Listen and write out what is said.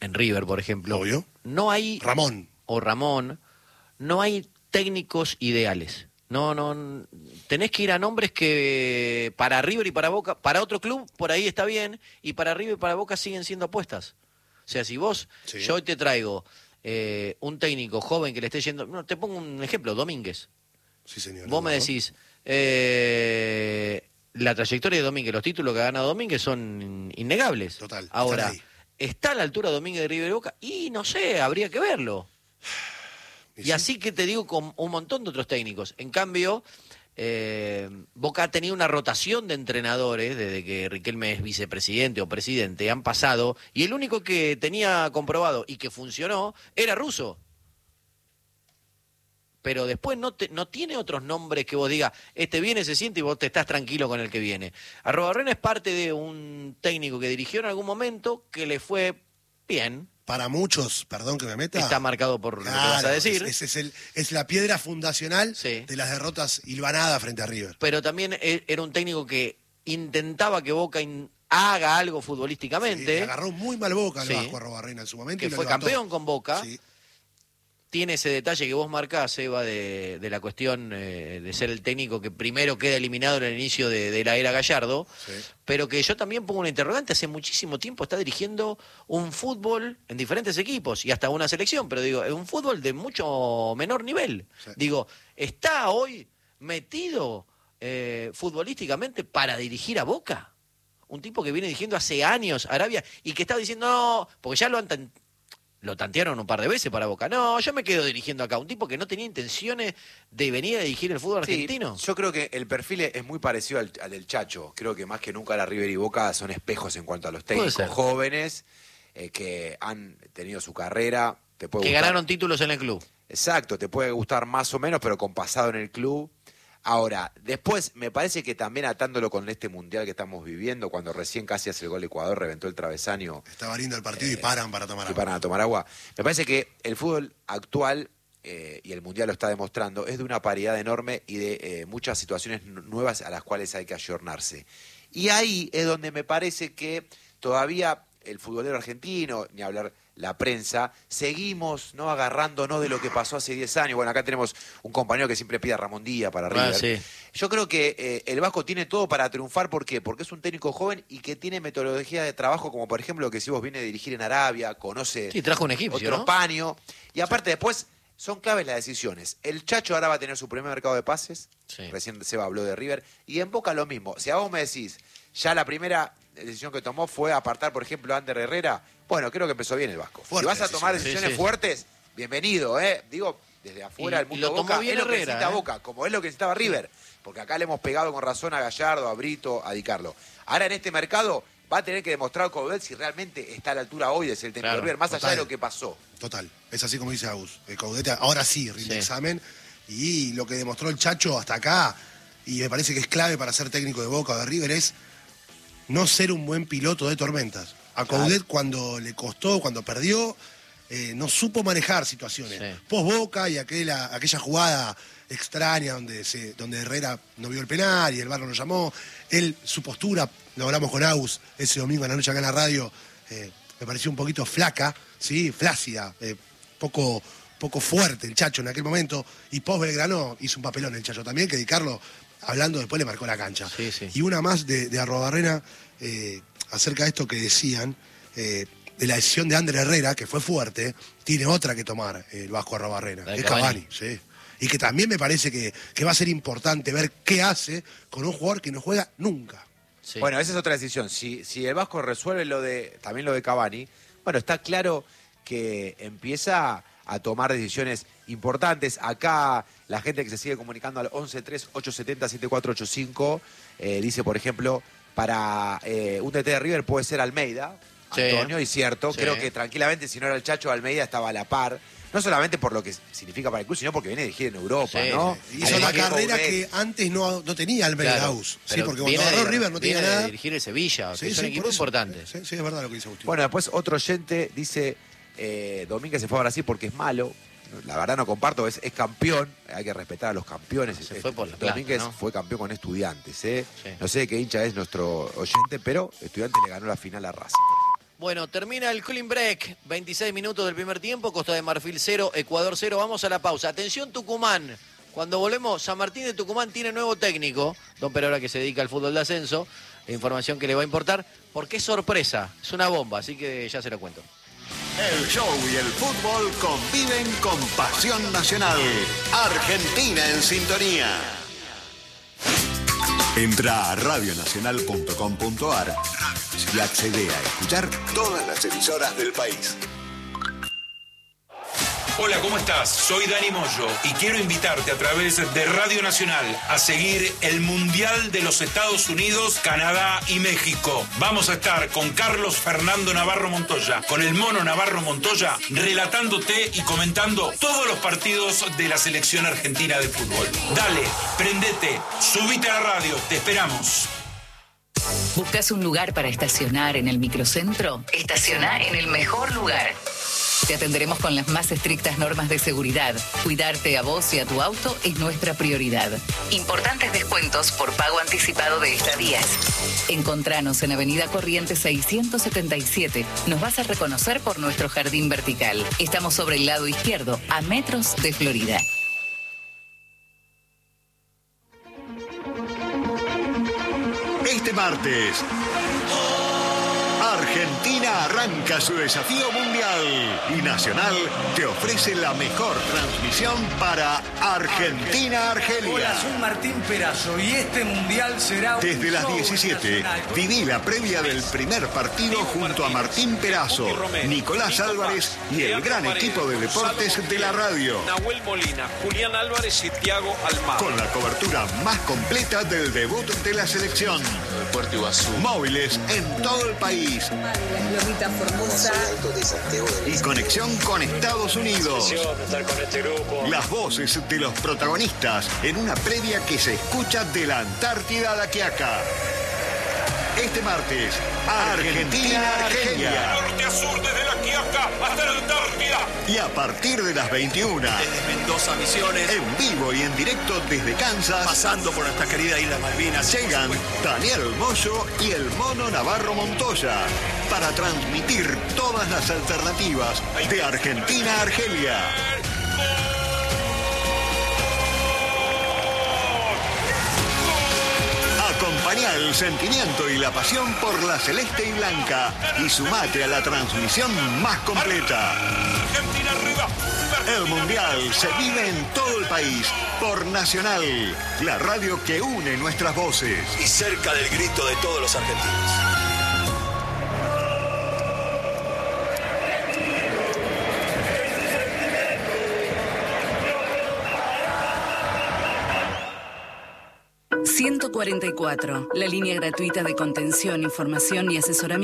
en River, por ejemplo, obvio, no hay... Ramón, no hay técnicos ideales. No, tenés que ir a nombres que para River y para Boca, para otro club por ahí está bien, y para River y para Boca siguen siendo apuestas. O sea, si vos, sí, yo hoy te traigo un técnico joven que le esté yendo, no, te pongo un ejemplo, Domínguez. sí señor. Vos me decís, la trayectoria de Domínguez, los títulos que ha ganado Domínguez son innegables. Total. Ahora, ¿está a la altura Domínguez de River y Boca? Y no sé, habría que verlo. Y así que te digo con un montón de otros técnicos. En cambio, Boca ha tenido una rotación de entrenadores desde que Riquelme es vicepresidente o presidente. Han pasado, y el único que tenía comprobado y que funcionó era Russo. Pero después no tiene otros nombres que vos digas, este viene, se siente y vos te estás tranquilo con el que viene. Arrobarrena es parte de un técnico que dirigió en algún momento que le fue bien. Para muchos, perdón que me meta. Está marcado por lo que vas a decir. Es la piedra fundacional sí. de las derrotas hilvanadas frente a River. Pero también era un técnico que intentaba que Boca haga algo futbolísticamente. Sí, agarró muy mal Boca el sí. Vasco Arrobarrena en su momento. Que y lo fue levantó. Campeón con Boca. Sí. Tiene ese detalle que vos marcás, Eva, de la cuestión de ser el técnico que primero queda eliminado en el inicio de la era Gallardo, Sí. pero que yo también pongo una interrogante, hace muchísimo tiempo está dirigiendo un fútbol en diferentes equipos y hasta una selección, pero digo, es un fútbol de mucho menor nivel. Sí. Digo, ¿está hoy metido futbolísticamente para dirigir a Boca? Un tipo que viene dirigiendo hace años Arabia y que está diciendo, no, porque ya lo tantearon un par de veces para Boca. No, yo me quedo dirigiendo acá. Un tipo que no tenía intenciones de venir a dirigir el fútbol argentino. Yo creo que el perfil es muy parecido al del Chacho. Creo que más que nunca la River y Boca son espejos en cuanto a los técnicos jóvenes que han tenido su carrera. Que ganaron títulos en el club. Exacto, te puede gustar más o menos, pero con pasado en el club. Ahora, después me parece que también atándolo con este mundial que estamos viviendo, cuando recién casi hace el gol de Ecuador, reventó el travesaño. Estaba lindo el partido y paran para tomar agua. Y paran a tomar agua. Me parece que el fútbol actual, y el mundial lo está demostrando, es de una paridad enorme y de muchas situaciones nuevas a las cuales hay que ayornarse. Y ahí es donde me parece que todavía el futbolero argentino, ni hablar la prensa, seguimos no agarrándonos de lo que pasó hace 10 años. Bueno, acá tenemos un compañero que siempre pide a Ramón Díaz para River. Sí. Yo creo que el Vasco tiene todo para triunfar. ¿Por qué? Porque es un técnico joven y que tiene metodología de trabajo, como por ejemplo lo que si vos viene a dirigir en Arabia, conoce trajo un egipcio, otro ¿no? paño. Y aparte después son claves las decisiones. El Chacho ahora va a tener su primer mercado de pases. Sí. Recién Seba habló de River. Y en Boca lo mismo. Si a vos me decís, ya la primera decisión que tomó fue apartar, por ejemplo, a Ander Herrera. Bueno, creo que empezó bien el Vasco. Fuerte Si vas a tomar decisión. decisiones fuertes, bienvenido, Digo, desde afuera del mundo lo tomó Boca, bien es lo que Herrera, necesita Boca, como es lo que necesitaba River. Porque acá le hemos pegado con razón a Gallardo, a Brito, a Di Carlo. Ahora en este mercado va a tener que demostrar Coudet si realmente está a la altura hoy de ser el técnico de River, más allá de lo que pasó. Total, es así como dice Agus. Caudete ahora sí rinde examen. Y lo que demostró el Chacho hasta acá, y me parece que es clave para ser técnico de Boca o de River, es no ser un buen piloto de tormentas. A Coudet cuando le costó, cuando perdió, no supo manejar situaciones. Sí. Post Boca y aquella jugada extraña donde Herrera no vio el penal y el VAR no lo llamó. Su postura, lo hablamos con Agus ese domingo en la noche acá en la radio, me pareció un poquito flaca, ¿sí? Flácida, poco fuerte el Chacho en aquel momento. Y post Belgrano hizo un papelón el Chacho también, que Di Carlo, hablando después, le marcó la cancha. Sí, sí. Y una más de Arrobarrena, acerca de esto que decían, de la decisión de Ander Herrera, que fue fuerte, tiene otra que tomar el Vasco Arrobarrena, La de es Cavani. Sí. Y que también me parece que va a ser importante ver qué hace con un jugador que no juega nunca. Sí. Bueno, esa es otra decisión. Si el Vasco resuelve también lo de Cavani, bueno, está claro que empieza a tomar decisiones importantes. Acá la gente que se sigue comunicando al 11-3-870-7485 dice, por ejemplo, para un DT de River puede ser Almeida, Antonio, y cierto, creo que tranquilamente si no era el Chacho, Almeida estaba a la par. No solamente por lo que significa para el club, sino porque viene a dirigir en Europa, ¿no? Hizo la carrera que antes no tenía Almeida Aus. Sí, porque cuando agarró River no tenía nada. De dirigir el Sevilla, que es un equipo importante. Sí, es verdad lo que dice Agustín. Bueno, después otro oyente dice, Domínguez se fue a Brasil porque es malo. La verdad no comparto, es campeón, hay que respetar a los campeones. Se fue por la plata, Domínguez ¿no? fue campeón con Estudiantes, ¿eh? Sí. No sé de qué hincha es nuestro oyente, pero Estudiantes le ganó la final a Racing. Bueno, termina el cooling break, 26 minutos del primer tiempo, Costa de Marfil 0, Ecuador 0, vamos a la pausa. Atención Tucumán, cuando volvemos, San Martín de Tucumán tiene nuevo técnico, don Pereira que se dedica al fútbol de ascenso, información que le va a importar, porque es sorpresa, es una bomba, así que ya se lo cuento. El show y el fútbol conviven con pasión nacional. Argentina en sintonía. Entra a radionacional.com.ar y accede a escuchar todas las emisoras del país. Hola, ¿cómo estás? Soy Dani Moyo y quiero invitarte a través de Radio Nacional a seguir el Mundial de los Estados Unidos, Canadá y México. Vamos a estar con Carlos Fernando Navarro Montoya, con el Mono Navarro Montoya, relatándote y comentando todos los partidos de la selección argentina de fútbol. Dale, prendete, subite a la radio, te esperamos. ¿Buscas un lugar para estacionar en el microcentro? Estaciona en el mejor lugar. Te atenderemos con las más estrictas normas de seguridad. Cuidarte a vos y a tu auto es nuestra prioridad. Importantes descuentos por pago anticipado de estadías. Encontranos en Avenida Corrientes 677. Nos vas a reconocer por nuestro jardín vertical. Estamos sobre el lado izquierdo, a metros de Florida. Este martes, Argentina arranca su desafío mundial y Nacional te ofrece la mejor transmisión para Argentina-Argelia. Hola, soy Martín Perazo y este mundial será un Desde las 17, viví la previa del primer partido junto a Martín Perazo, Nicolás Álvarez y el gran equipo de deportes de la radio. Nahuel Molina, Julián Álvarez y Thiago Almagro. Con la cobertura más completa del debut de la selección. Móviles en todo el país. Y conexión con Estados Unidos. Las voces de los protagonistas en una previa que se escucha de la Antártida a la Quiaca. Este martes, Argentina-Argelia. Norte a sur, desde la Quiaca hasta la Antártida. Y a partir de las 21, Desde Mendoza, Misiones, en vivo y en directo desde Kansas, pasando por nuestra querida isla Malvinas, llegan Daniel Moyo y el Mono Navarro Montoya para transmitir todas las alternativas de Argentina a Argelia. Acompañá el sentimiento y la pasión por la celeste y blanca y sumate a la transmisión más completa. Argentina arriba. El Mundial se vive en todo el país por Nacional, la radio que une nuestras voces. y cerca del grito de todos los argentinos. ...144, la línea gratuita de contención, información y asesoramiento.